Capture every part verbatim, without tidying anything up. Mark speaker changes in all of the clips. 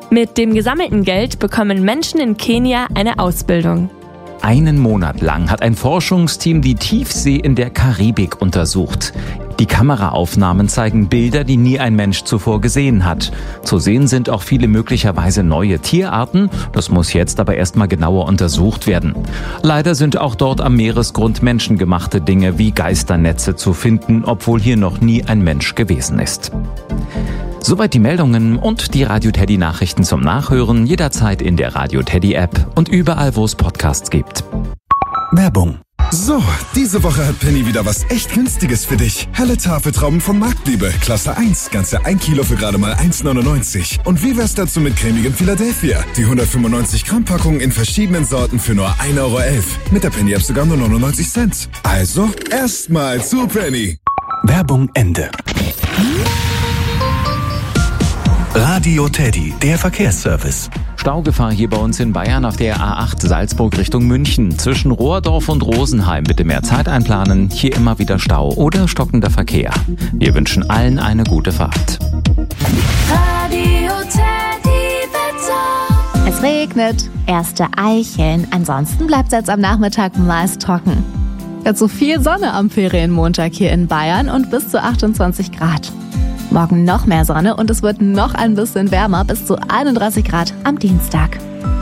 Speaker 1: Mit dem gesammelten Geld bekommen Menschen in Kenia eine Ausbildung.
Speaker 2: Einen Monat lang hat ein Forschungsteam die Tiefsee in der Karibik untersucht. Die Kameraaufnahmen zeigen Bilder, die nie ein Mensch zuvor gesehen hat. Zu sehen sind auch viele möglicherweise neue Tierarten. Das muss jetzt aber erstmal genauer untersucht werden. Leider sind auch dort am Meeresgrund menschengemachte Dinge wie Geisternetze zu finden, obwohl hier noch nie ein Mensch gewesen ist. Soweit die Meldungen und die Radio Teddy Nachrichten zum Nachhören jederzeit in der Radio Teddy App und überall, wo es Podcasts gibt.
Speaker 3: Werbung. So, diese Woche hat Penny wieder was echt Günstiges für dich. Helle Tafeltrauben von Marktliebe, Klasse eins, ganze ein Kilo für gerade mal eins neunundneunzig. Und wie wär's dazu mit cremigem Philadelphia? Die hundertfünfundneunzig Gramm Packung in verschiedenen Sorten für nur ein Euro elf. Mit der Penny App sogar nur neunundneunzig Cent. Also, erstmal zu Penny.
Speaker 4: Werbung Ende. Radio Teddy, der Verkehrsservice.
Speaker 2: Staugefahr hier bei uns in Bayern auf der A acht Salzburg Richtung München. Zwischen Rohrdorf und Rosenheim bitte mehr Zeit einplanen. Hier immer wieder Stau oder stockender Verkehr. Wir wünschen allen eine gute Fahrt.
Speaker 5: Radio Teddy Wetter.
Speaker 6: Es regnet, erste Eicheln. Ansonsten bleibt es jetzt am Nachmittag meist trocken. Jetzt so viel Sonne am Ferienmontag hier in Bayern und bis zu achtundzwanzig Grad. Morgen noch mehr Sonne und es wird noch ein bisschen wärmer, bis zu einunddreißig Grad am Dienstag.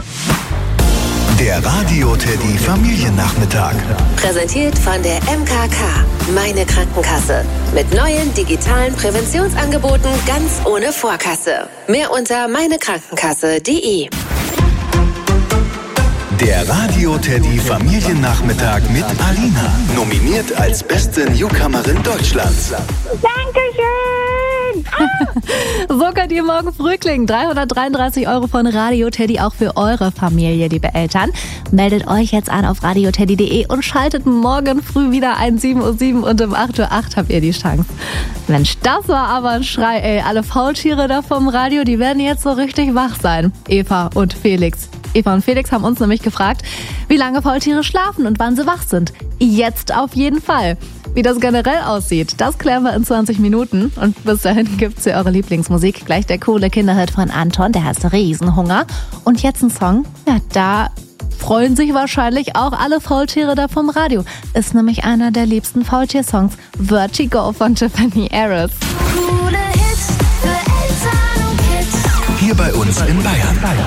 Speaker 4: Der Radio Teddy Familiennachmittag.
Speaker 5: Präsentiert von der M K K, meine Krankenkasse. Mit neuen digitalen Präventionsangeboten ganz ohne Vorkasse. Mehr unter meinekrankenkasse punkt de.
Speaker 4: Der Radio Teddy Familiennachmittag mit Alina. Nominiert als beste Newcomerin Deutschlands.
Speaker 6: Dankeschön! So könnt ihr morgen früh klingen. dreihundertdreiunddreißig Euro von Radio Teddy auch für eure Familie, liebe Eltern. Meldet euch jetzt an auf radio teddy punkt de und schaltet morgen früh wieder ein. sieben Uhr sieben und um acht Uhr acht habt ihr die Chance. Mensch, das war aber ein Schrei, ey. Alle Faultiere da vom Radio, die werden jetzt so richtig wach sein. Eva und Felix. Eva und Felix haben uns nämlich gefragt, wie lange Faultiere schlafen und wann sie wach sind. Jetzt auf jeden Fall. Wie das generell aussieht, das klären wir in zwanzig Minuten. Und bis dahin gibt's ja eure Lieblingsmusik. Gleich der coole Kinderhit von Anton, der heißt Riesenhunger. Und jetzt ein Song, ja, da freuen sich wahrscheinlich auch alle Faultiere da vom Radio. Ist nämlich einer der liebsten Faultier-Songs. Vertigo von Tiffany Harris.
Speaker 5: Coole Hits für Eltern und Kids.
Speaker 4: Hier bei uns in Bayern.